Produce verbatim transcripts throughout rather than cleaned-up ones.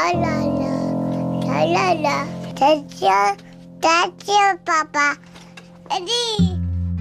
Ciao, ciao, ciao, ciao, papà. Eddie.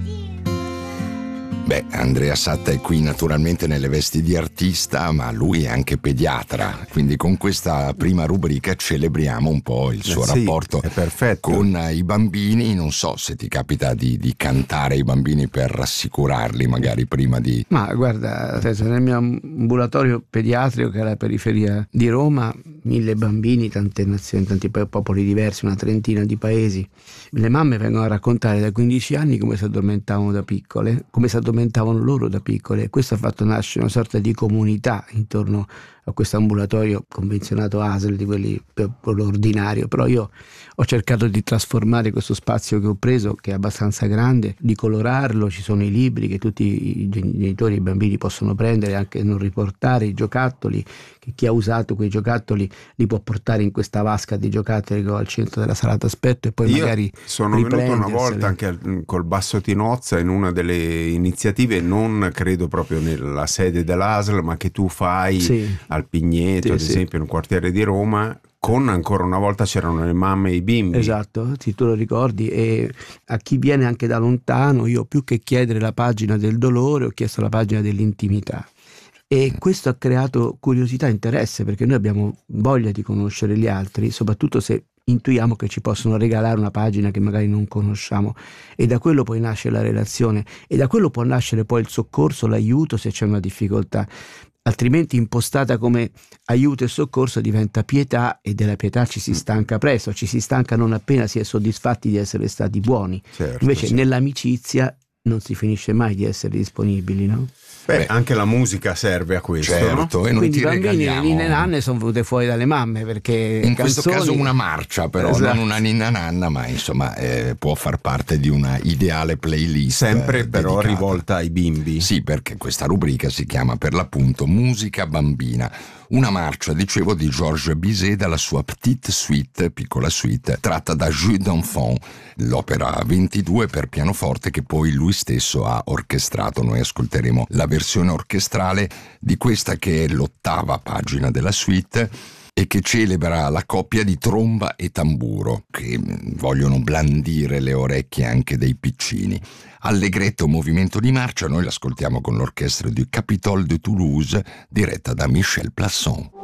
Beh, Andrea Satta è qui naturalmente nelle vesti di artista, ma lui è anche pediatra, quindi con questa prima rubrica celebriamo un po' il suo eh sì, rapporto con i bambini. Non so se ti capita di, di cantare ai bambini per rassicurarli magari prima di... Ma guarda, nel mio ambulatorio pediatrico, che è alla periferia di Roma, mille bambini, tante nazioni, tanti popoli diversi, una trentina di paesi. Le mamme vengono a raccontare da quindici anni come si addormentavano da piccole, come si addormentavano loro da piccole. Questo ha fatto nascere una sorta di comunità intorno a questo ambulatorio convenzionato A S L, di quelli per, per l'ordinario. Però io ho cercato di trasformare questo spazio che ho preso, che è abbastanza grande, di colorarlo. Ci sono i libri che tutti i genitori e i bambini possono prendere, anche non riportare i giocattoli, che chi ha usato quei giocattoli li può portare in questa vasca di giocattoli che ho al centro della sala d'aspetto e poi Io magari sono venuto una volta anche al, col Basso Tinozza in una delle iniziative, non credo proprio nella sede dell'A S L, ma che tu fai sì. al Pigneto, sì, ad sì. esempio in un quartiere di Roma, con ancora una volta c'erano le mamme e i bimbi. Esatto, sì, tu lo ricordi. E a chi viene anche da lontano, io più che chiedere la pagina del dolore ho chiesto la pagina dell'intimità. E questo ha creato curiosità e interesse, perché noi abbiamo voglia di conoscere gli altri, soprattutto se intuiamo che ci possono regalare una pagina che magari non conosciamo, e da quello poi nasce la relazione, e da quello può nascere poi il soccorso, l'aiuto se c'è una difficoltà. Altrimenti impostata come aiuto e soccorso diventa pietà, e della pietà ci si stanca presto, ci si stanca non appena si è soddisfatti di essere stati buoni. Certo, Invece certo. nell'amicizia non si finisce mai di essere disponibili, no? Beh, Beh, anche la musica serve a questo, certo, no? e noi Quindi ti i bambini, regaliamo... le ninne nanne sono venute fuori dalle mamme, perché in questo canzoni... caso una marcia, però Esatto. non una ninna nanna, ma insomma eh, può far parte di una ideale playlist, Sempre eh, però dedicata. rivolta ai bimbi. Sì, perché questa rubrica si chiama per l'appunto Musica Bambina. Una marcia, dicevo, di Georges Bizet dalla sua Petite Suite, piccola suite, tratta da Jeux d'enfant, l'opera ventidue per pianoforte che poi lui stesso ha orchestrato. Noi ascolteremo la versione orchestrale di questa, che è l'ottava pagina della suite e che celebra la coppia di tromba e tamburo, che vogliono blandire le orecchie anche dei piccini. Allegretto movimento di marcia, noi l'ascoltiamo con l'orchestra du Capitole de Toulouse, diretta da Michel Plasson.